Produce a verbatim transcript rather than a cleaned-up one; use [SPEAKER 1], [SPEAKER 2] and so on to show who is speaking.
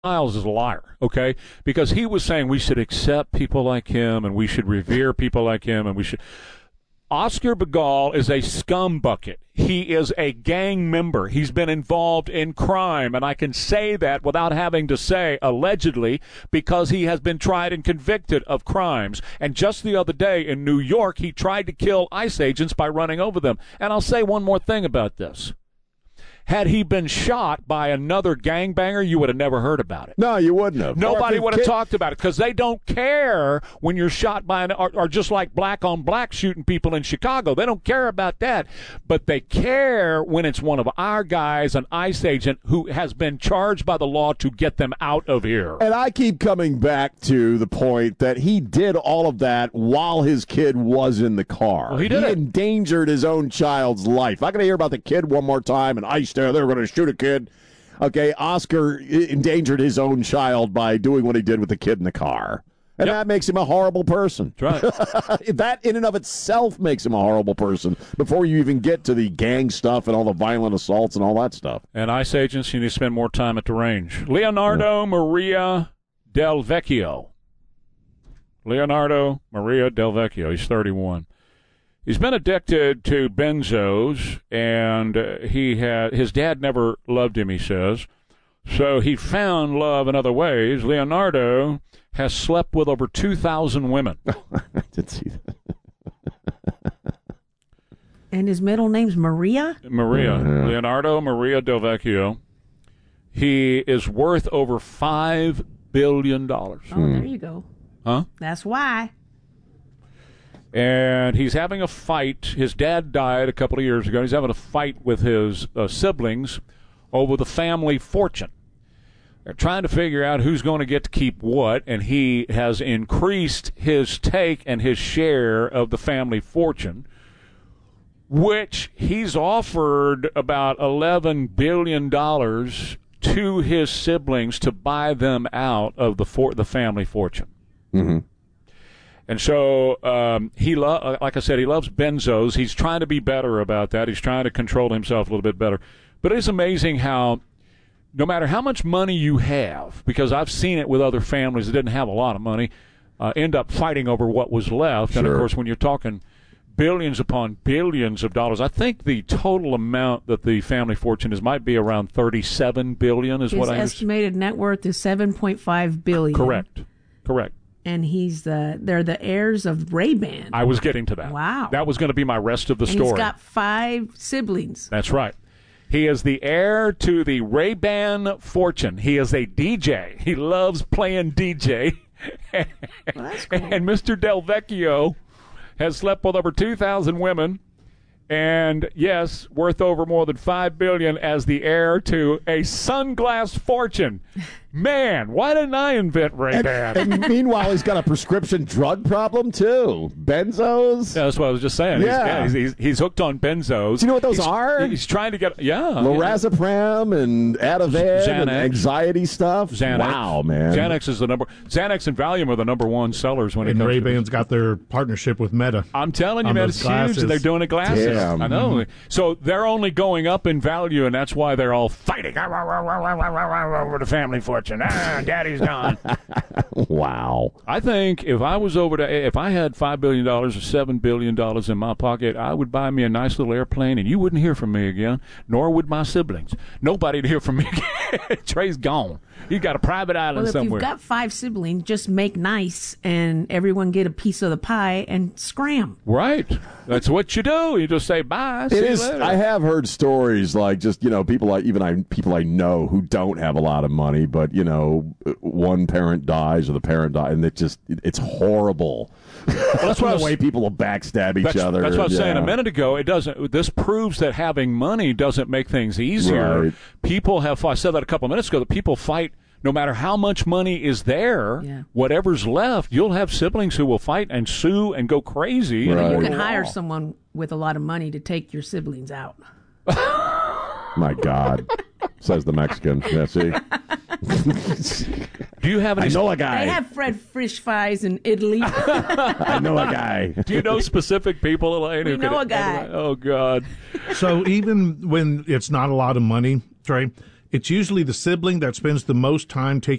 [SPEAKER 1] Miles is a liar, okay? Because he was saying we should accept people like him and we should revere people like him and we should. Oscar Begall is a scumbucket. He is a gang member. He's been involved in crime, and I can say that without having to say allegedly because he has been tried and convicted of crimes. And just the other day in New York, he tried to kill ICE agents by running over them. And I'll say one more thing about this. Had he been shot by another gangbanger, you would have never heard about it.
[SPEAKER 2] No, you wouldn't have.
[SPEAKER 1] Nobody would have kid- talked about it because they don't care when you're shot by an, or, or just like black on black shooting people in Chicago. They don't care about that. But they care when it's one of our guys, an ICE agent, who has been charged by the law to get them out of here.
[SPEAKER 2] And I keep coming back to the point that he did all of that while his kid was in the car.
[SPEAKER 1] Well, he did
[SPEAKER 2] he
[SPEAKER 1] it.
[SPEAKER 2] endangered his own child's life. I'm going to hear about the kid one more time and ICE there. They were going to shoot a kid. Okay, Oscar endangered his own child by doing what he did with the kid in the car. And yep. that makes him a horrible person.
[SPEAKER 1] That's right.
[SPEAKER 2] That in and of itself makes him a horrible person before you even get to the gang stuff and all the violent assaults and all that stuff.
[SPEAKER 1] And ICE agents, you need to spend more time at the range. Leonardo yeah. Maria Del Vecchio. Leonardo Maria Del Vecchio. He's thirty-one. He's been addicted to benzos, and uh, he had his dad never loved him, he says. So he found love in other ways. Leonardo has slept with over two thousand women.
[SPEAKER 2] I did see that.
[SPEAKER 3] And his middle name's Maria?
[SPEAKER 1] Maria.
[SPEAKER 2] Mm-hmm.
[SPEAKER 1] Leonardo Maria Del Vecchio. He is worth over five billion dollars.
[SPEAKER 3] Oh, mm. there you go.
[SPEAKER 1] Huh?
[SPEAKER 3] That's why.
[SPEAKER 1] And he's having a fight. His dad died a couple of years ago. He's having a fight with his uh, siblings over the family fortune. They're trying to figure out who's going to get to keep what, and he has increased his take and his share of the family fortune, which he's offered about eleven billion dollars to his siblings to buy them out of the for- the family fortune.
[SPEAKER 2] Mm-hmm.
[SPEAKER 1] And so um, he, lo- like I said, he loves benzos. He's trying to be better about that. He's trying to control himself a little bit better. But it's amazing how, no matter how much money you have, because I've seen it with other families that didn't have a lot of money, uh, end up fighting over what was left. Sure. And, of course, when you're talking billions upon billions of dollars, I think the total amount that the family fortune is might be around thirty-seven billion dollars is
[SPEAKER 3] His
[SPEAKER 1] what I
[SPEAKER 3] His estimated net worth is seven point five billion dollars.
[SPEAKER 1] Correct. Correct.
[SPEAKER 3] And he's the they're the heirs of Ray-Ban.
[SPEAKER 1] I was getting to that.
[SPEAKER 3] Wow.
[SPEAKER 1] That was going to be my rest of the
[SPEAKER 3] and
[SPEAKER 1] story.
[SPEAKER 3] He's got five siblings.
[SPEAKER 1] That's right. He is the heir to the Ray-Ban fortune. He is a D J. He loves playing D J.
[SPEAKER 3] Well, that's cool.
[SPEAKER 1] And Mister Del Vecchio has slept with over two thousand women. And, yes, worth over more than five billion dollars as the heir to a sunglass fortune. Man, why didn't I invent Ray-Ban?
[SPEAKER 2] And, and meanwhile, he's got a prescription drug problem, too. Benzos.
[SPEAKER 1] Yeah, that's what I was just saying.
[SPEAKER 2] Yeah.
[SPEAKER 1] He's, yeah, he's, he's hooked on benzos.
[SPEAKER 2] Do you know what those
[SPEAKER 1] he's,
[SPEAKER 2] are?
[SPEAKER 1] He's trying to get, yeah.
[SPEAKER 2] Lorazepam yeah. and Ativan
[SPEAKER 1] Xanax.
[SPEAKER 2] and anxiety stuff.
[SPEAKER 1] Xanax.
[SPEAKER 2] Wow, man.
[SPEAKER 1] Xanax is the number. Xanax and Valium are the number one sellers when it
[SPEAKER 4] and
[SPEAKER 1] comes
[SPEAKER 4] Ray-Ban's
[SPEAKER 1] to
[SPEAKER 4] got their partnership with Meta.
[SPEAKER 1] I'm telling you, man, it's
[SPEAKER 4] glasses.
[SPEAKER 1] huge. They're doing the glasses.
[SPEAKER 2] Damn.
[SPEAKER 1] I know. So they're only going up in value, and that's why they're all fighting over the family fortune. Ah, daddy's gone.
[SPEAKER 2] Wow.
[SPEAKER 1] I think if I was over to, if I had five billion dollars or seven billion dollars in my pocket, I would buy me a nice little airplane, and you wouldn't hear from me again, nor would my siblings. Nobody'd hear from me again. Trey's gone. He's got a private island
[SPEAKER 3] well, if
[SPEAKER 1] somewhere.
[SPEAKER 3] You've got five siblings, just make nice, and everyone get a piece of the pie and scram.
[SPEAKER 1] Right. That's what you do. You just say bye. See
[SPEAKER 2] It
[SPEAKER 1] you
[SPEAKER 2] is.
[SPEAKER 1] later.
[SPEAKER 2] I have heard stories like just you know people like even I people I know who don't have a lot of money, but you know one parent dies or the parent dies, and it just it's horrible. Well,
[SPEAKER 1] that's what
[SPEAKER 2] the way people will backstab each
[SPEAKER 1] that's,
[SPEAKER 2] other.
[SPEAKER 1] That's what I was
[SPEAKER 2] yeah.
[SPEAKER 1] saying a minute ago. It doesn't. This proves that having money doesn't make things easier.
[SPEAKER 2] Right.
[SPEAKER 1] People have. I said that a couple of minutes ago. That people fight. No matter how much money is there,
[SPEAKER 3] yeah.
[SPEAKER 1] whatever's left, you'll have siblings who will fight and sue and go crazy.
[SPEAKER 2] Right.
[SPEAKER 3] You can hire someone with a lot of money to take your siblings out.
[SPEAKER 2] My God, says the Mexican. Yeah, see.
[SPEAKER 1] Do you have any?
[SPEAKER 2] I know a guy.
[SPEAKER 3] They have Fred Fish fries in Italy.
[SPEAKER 2] I know a guy.
[SPEAKER 1] Do you know specific people, Elaine?
[SPEAKER 3] We
[SPEAKER 1] who
[SPEAKER 3] know
[SPEAKER 1] could,
[SPEAKER 3] a guy.
[SPEAKER 1] Oh God.
[SPEAKER 4] So even when it's not a lot of money, Trey, it's usually the sibling that spends the most time taking